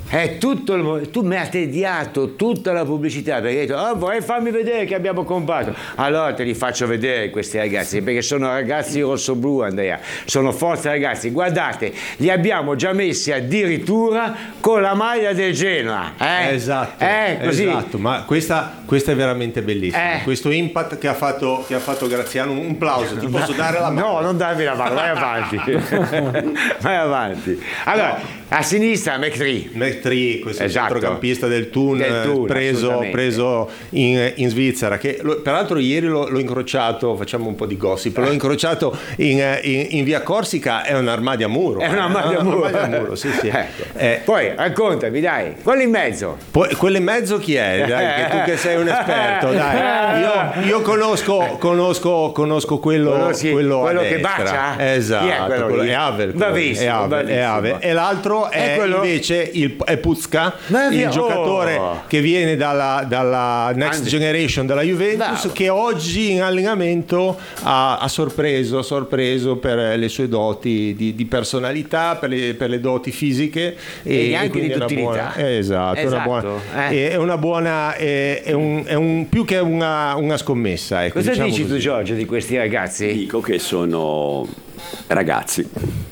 Tu mi hai tediato tutta la pubblicità perché hai detto vuoi farmi vedere che abbiamo comprato, allora te li faccio vedere questi ragazzi perché sono ragazzi rossoblu, Andrea, sono forza ragazzi, guardate, li abbiamo già messi addirittura con la maglia del Genoa, esatto, così. Esatto, ma questa è veramente bellissima, questo impact che ha fatto Graziano, un plauso, ti posso dare la mano? No, non darmi la mano, vai avanti. Vai avanti. Allora, a sinistra McTree, questo centrocampista del Thun, preso in Svizzera, che peraltro ieri l'ho incrociato, facciamo un po' di gossip, l'ho incrociato in via Corsica, è un armadio a muro. È un armadio a muro, sì. Ecco. Poi raccontami, dai, quello in mezzo. Quello in mezzo chi è? Dai, che tu che sei un esperto, dai. Io conosco quello che bacia? Esatto, è Havel. E l'altro è invece è Pucca, il giocatore che viene dalla Next Generation della Juventus, che oggi in allenamento ha sorpreso per le sue doti di personalità, per le doti fisiche e anche di duttilità. Esatto. È una buona, è un più che una scommessa. Ecco, cosa dici così. tu, Giorgio, di questi ragazzi? Dico che sono ragazzi.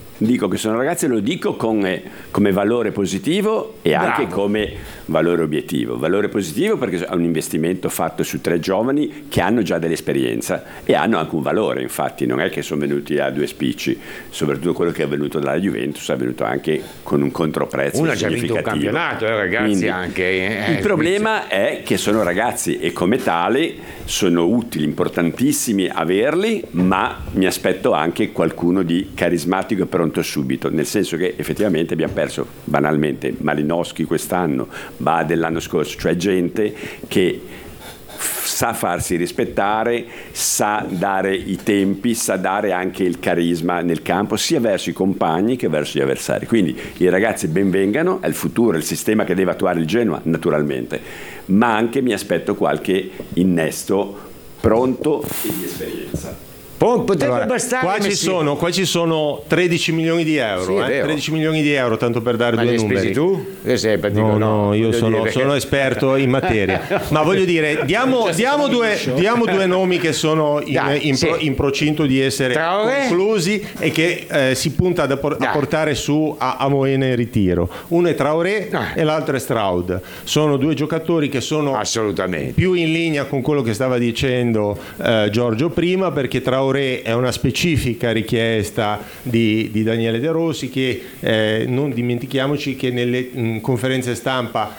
Lo dico come valore positivo e anche come valore obiettivo. Valore positivo perché è un investimento fatto su 3 giovani che hanno già dell'esperienza e hanno anche un valore, infatti non è che sono venuti a 2 spicci, soprattutto quello che è venuto dalla Juventus è venuto anche con un controprezzo uno ha già significativo. vinto un campionato, ragazzi. Quindi, anche il problema è che sono ragazzi e come tali sono utili, importantissimi averli, ma mi aspetto anche qualcuno di carismatico e pronto subito, nel senso che effettivamente abbiamo perso banalmente Malinowski quest'anno, Bade l'anno scorso, cioè gente che sa farsi rispettare, sa dare i tempi, sa dare anche il carisma nel campo sia verso i compagni che verso gli avversari. Quindi i ragazzi benvengano, è il futuro, è il sistema che deve attuare il Genoa naturalmente, ma anche mi aspetto qualche innesto pronto e di esperienza. Potrebbe bastare. Qua ci sono 13 milioni di euro, 13 milioni di euro, tanto per dare due numeri. Tu? No, io sono esperto in materia. Ma voglio dire, diamo due nomi che sono in procinto di essere conclusi e che si punta a portare su a Moena in ritiro. Uno è Traoré e l'altro è Stroud. Sono 2 giocatori che sono assolutamente più in linea con quello che stava dicendo Giorgio prima, perché Traoré è una specifica richiesta di Daniele De Rossi, che non dimentichiamoci che nelle conferenze stampa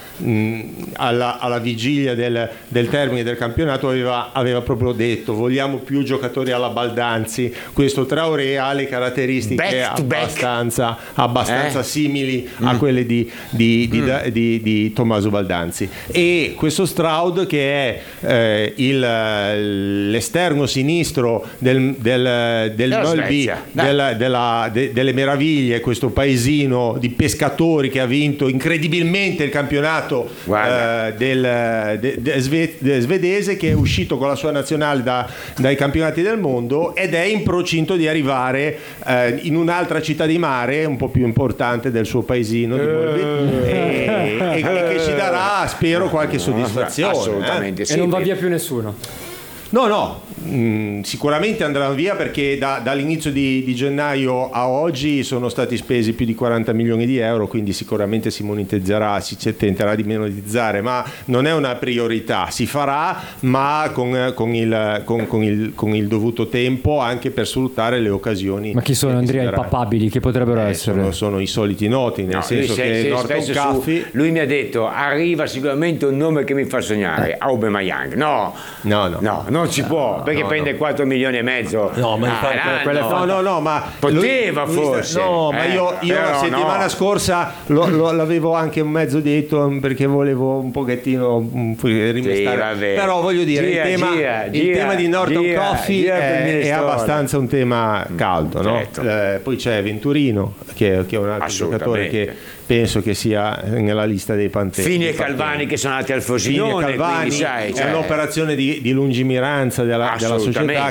alla vigilia del termine del campionato aveva proprio detto: vogliamo più giocatori alla Baldanzi. Questo Traoré ha le caratteristiche abbastanza simili a quelle di Tommaso Baldanzi, e questo Stroud, che è l'esterno sinistro del Mölby, delle meraviglie, questo paesino di pescatori che ha vinto incredibilmente il campionato svedese, che è uscito con la sua nazionale dai campionati del mondo ed è in procinto di arrivare in un'altra città di mare un po' più importante del suo paesino di Mölby, e che ci darà, spero, qualche soddisfazione. Assolutamente sì. E non va via più nessuno. No, sicuramente andranno via, perché dall'inizio di gennaio a oggi sono stati spesi più di 40 milioni di euro, quindi sicuramente si monetizzerà, si tenterà di monetizzare, ma non è una priorità, si farà, ma con il dovuto tempo, anche per sfruttare le occasioni. Ma chi sono, Andrea, i papabili che potrebbero essere? Sono i soliti noti, nel senso che Norton Caffey, lui mi ha detto: arriva sicuramente un nome che mi fa sognare, Aubameyang. No, non si può, perché prende 4 milioni e mezzo. Ma poteva forse. Ma io la settimana scorsa l'avevo anche un mezzo detto, perché volevo un pochettino rimestare. Però voglio dire, il tema di Norton Caffey è abbastanza un tema caldo, no? Certo. Poi c'è Venturino, che è un altro giocatore che penso che sia nella lista dei Panteri. Fini e Calvani che sono andati al Frosinone. È un'operazione di lungimiranza della società